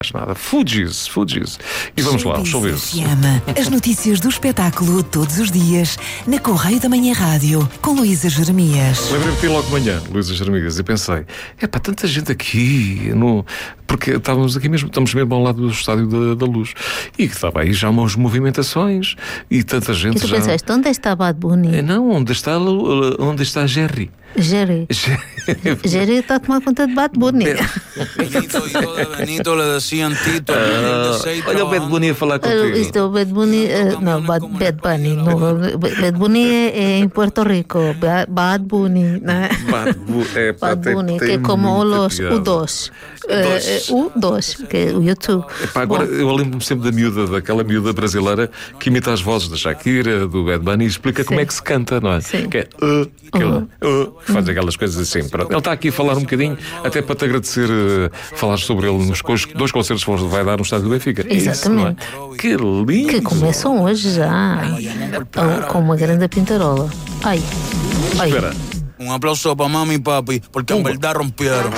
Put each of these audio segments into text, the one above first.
Nada. Fugees. E vamos lá, showbiz. As notícias do espetáculo todos os dias na Correio da Manhã Rádio com Luísa Jeremias. Lembrei-me de ir logo de manhã, Luísa Jeremias, e pensei, tanta gente aqui, porque estamos mesmo ao lado do Estádio da Luz, e que estava aí já umas movimentações, e tanta gente. E tu pensaste, onde está Bad Bunny? Não, onde está Jerry? Jerry está a tomar conta de Bad Bunny. Olha o Bad Bunny a falar contigo. Isto é o Bad Bunny. Não, Bad Bunny. Bad Bunny é em Puerto Rico. Bad Bunny, não é? Bad Bunny, que é como o dos. O dos, que é o YouTube. Agora eu lembro-me sempre daquela miúda brasileira que imita as vozes da Shakira, do Bad Bunny, e explica como é que se canta, não é? Sim. Que é que faz aquelas coisas assim. Pronto. Ele está aqui a falar um bocadinho, até para te agradecer, falar sobre ele nos dois concertos que vai dar no Estádio do Benfica. Exatamente. Isso, não é? Que lindo! Que começam hoje já, com uma grande pintarola. Ai. Espera. Aplauso para mami e papi, porque en verdad rompieron.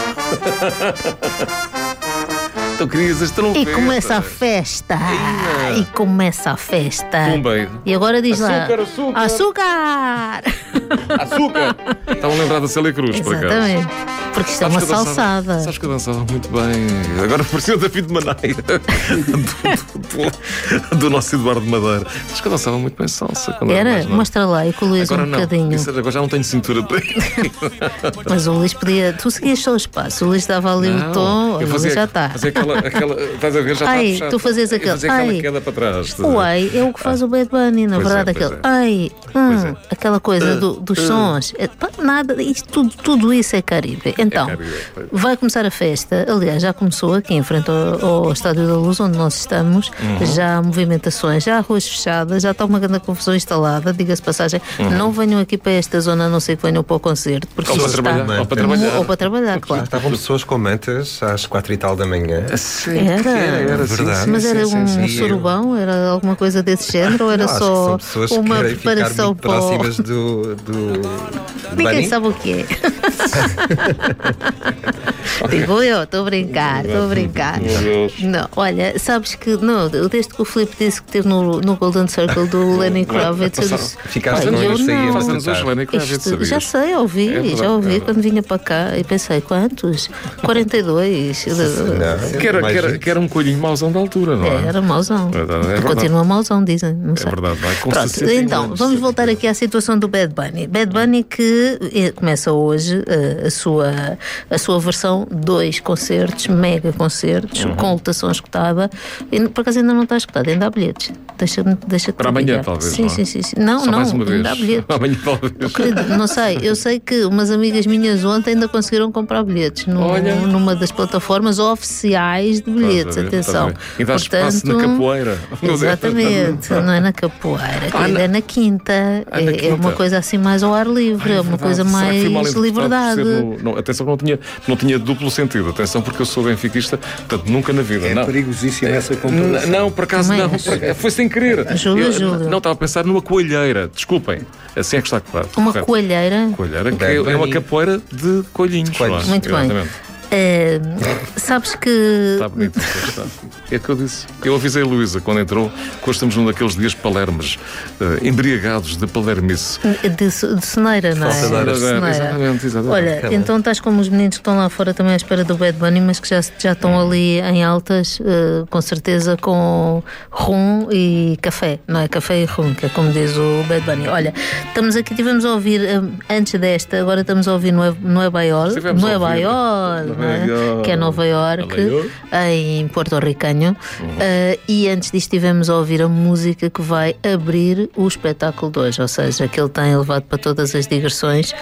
Tu querias esta trompeta. E começa a festa. Tumbei. E agora diz Açúcar. Açúcar! Estavam a lembrar da Célia Cruz, por acaso. Exatamente. Porque isto é uma salsada. Sabes que eu dançava muito bem. Agora parecia o David Manaia do nosso Eduardo Madeira. Sabes que eu dançava muito bem salsa. Era? Mostra lá e com o Luís um bocadinho. Agora já não tenho cintura para Mas o Luís podia. Tu seguias só o espaço. O Luís dava ali o tom. O Luís já está. Fazia aquela. Estás a ver? Já está a puxar. Tu fazias aquele. Aquela queda para trás. O ai é o que faz o Bad Bunny, na verdade. Aquele. Aquela coisa dos sons. Nada. Tudo isso é Caribe. Então, vai começar a festa. Aliás, já começou aqui em frente ao Estádio da Luz, onde nós estamos. Já há movimentações, já há ruas fechadas, já está uma grande confusão instalada. Diga-se passagem, não venham aqui para esta zona, a não ser que venham para o concerto. Porque ou para trabalhar, claro. Estavam pessoas com mantas às 4 e tal da manhã. Era verdade. Mas era um surubão? Era alguma coisa desse género? Ou era só uma preparação para próximas do Ninguém sabe o que é. Digo eu, estou a brincar. Não, olha, sabes que desde que o Filipe disse que esteve no Golden Circle do Lenny Kravitz, eu disse, ficaste longe, já sei, ouvi quando vinha para cá e pensei, quantos? 42. Que era um coelhinho mauzão da altura, não é? Era mauzão. Continua mauzão, dizem. Não sei. É verdade, vai com Pronto, então, vamos voltar aqui à situação do Bad Bunny. Bad Bunny que começa hoje a sua versão 2 concertos, mega concertos, com lotação esgotada. Por acaso ainda não está esgotada, ainda há bilhetes. Deixa para amanhã, talvez. Sim. Não, ainda há bilhetes. Amanhã, talvez. Querido, não sei. Eu sei que umas amigas minhas ontem ainda conseguiram comprar bilhetes numa das plataformas oficiais de bilhetes. Atenção. E dá espaço na capoeira. Exatamente. Não é na capoeira, é na quinta. É uma coisa assim mais ao ar livre, é uma coisa mais liberdade. Atenção, não tinha duplo sentido. Atenção, porque eu sou benfiquista, portanto, nunca na vida. É perigosíssima essa comparação. Não, por acaso não. Foi sem querer. Júlio. Não, estava a pensar numa coelheira. Desculpem. Assim é que está claro. Uma coelheira? Coelheira, que é uma capoeira de coelhinhos. Muito bem. Sabes que... Está bonito. É o que eu disse. Eu avisei a Luísa quando entrou que hoje estamos num daqueles dias palermes, embriagados de palermice. De ceneira, não é? Exatamente. Olha, então estás como os meninos que estão lá fora também à espera do Bad Bunny, mas que já estão ali em altas, com certeza, com rum e café, não é? Café e rum, que é como diz o Bad Bunny. Olha, tivemos a ouvir, antes desta, agora estamos a ouvir Nueva York, que é Nova York, em Porto Ricanho. E antes disto estivemos a ouvir a música que vai abrir o espetáculo de hoje, ou seja, que ele tem levado para todas as digressões,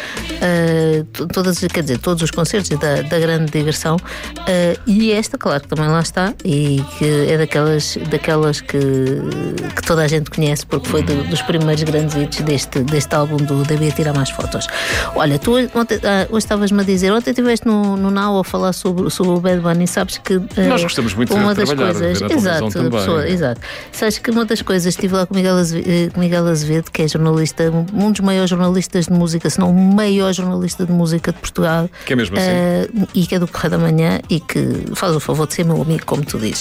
todos os concertos da grande digressão, e esta, claro, que também lá está, e que é daquelas que toda a gente conhece, porque foi dos primeiros grandes hits deste álbum do Devia Tirar Mais Fotos. Olha, tu hoje estavas-me a dizer, ontem estiveste no Now of falar sobre o Bad Bunny, sabes que nós gostamos muito uma de das trabalhar, coisas, de ver na televisão também. Exato. Sabes que uma das coisas, estive lá com Miguel Azevedo, que é jornalista, um dos maiores jornalistas de música, se não o maior jornalista de música de Portugal, que é mesmo assim, e que é do Correio da Manhã e que faz o favor de ser meu amigo, como tu dizes.